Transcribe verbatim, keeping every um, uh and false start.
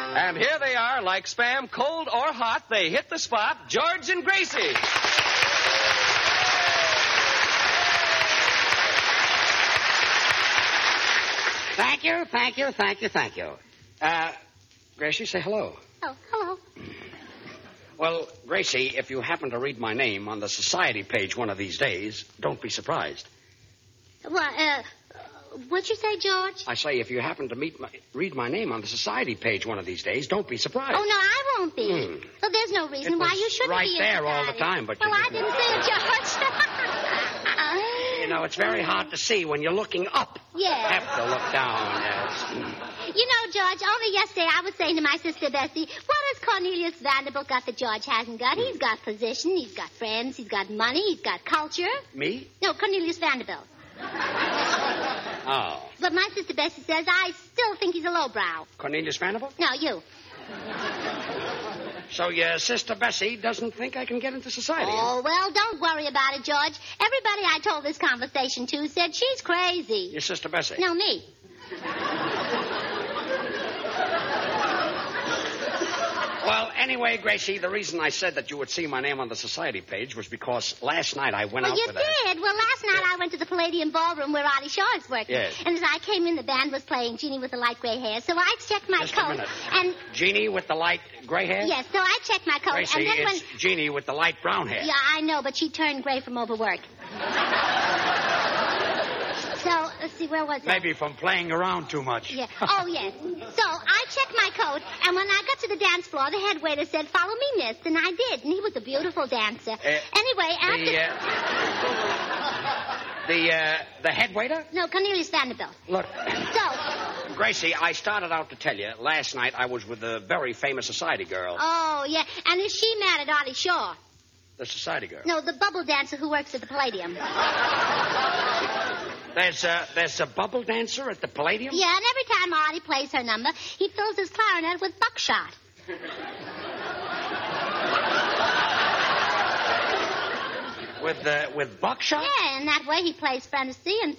And here they are, like Spam, cold or hot, they hit the spot, George and Gracie. Thank you, thank you, thank you, thank you. Uh, Gracie, say hello. Oh, hello. Well, Gracie, if you happen to read my name on the society page one of these days, don't be surprised. What, uh, what'd you say, George? I say, if you happen to meet my, read my name on the society page one of these days, don't be surprised. Oh, no, I won't be. Hmm. Well, there's no reason It why was you shouldn't right be in there all the society. time, but well, you I didn't. didn't say it, George. You know, it's very hard to see when you're looking up. Yeah. Have to look down, yes. You know, George, only yesterday I was saying to my sister Bessie, what has Cornelius Vanderbilt got that George hasn't got? He's got position, he's got friends, he's got money, he's got culture. Me? No, Cornelius Vanderbilt. Oh. But my sister Bessie says I still think he's a lowbrow. Cornelius Vanderbilt? No, you. So your sister Bessie doesn't think I can get into society? Oh, well, don't worry about it, George. Everybody I told this conversation to said she's crazy. Your sister Bessie? No, me. Well, anyway, Gracie, the reason I said that you would see my name on the society page was because last night I went Well, out you with did. Well, last night I went to the Palladium Ballroom where Artie Shaw is working. Yes. And as I came in, the band was playing Jeannie with the light gray hair. So I checked my Just coat. a minute. And Jeannie with the light gray hair? yes, so I checked my coat. Gracie, and then when it's Jeannie with the light brown hair. yeah, I know, but she turned gray from overwork. So, let's see, where was I? Maybe from playing around too much. Yeah. Oh, yes. So I checked my coat, and when I got to the dance floor, the head waiter said, "Follow me, miss," and I did, and he was a beautiful dancer. Uh, anyway, after... The, uh, the, uh, the head waiter? No, Cornelius Vanderbilt. Look, So, Gracie, I started out to tell you, last night I was with a very famous society girl. oh, yeah, and is she mad at Artie Shaw? The society girl. No, the bubble dancer who works at the Palladium. There's a, there's a bubble dancer at the Palladium? Yeah, and every time Artie plays her number, he fills his clarinet with buckshot. With, uh, with buckshot? Yeah, and that way he plays fantasy and